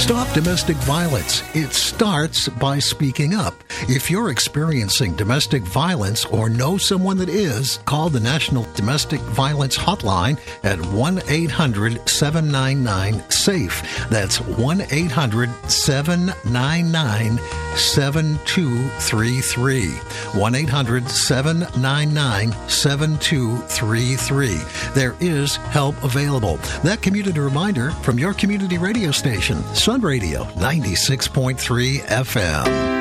Stop domestic violence. It starts by speaking up. If you're experiencing domestic violence or know someone that is, call the National Domestic Violence Hotline at 1-800-799-SAFE. That's 1-800-799-7233. 1-800-799-7233. There is help available. That community reminder from your community radio station, Sun Radio 96.3 FM.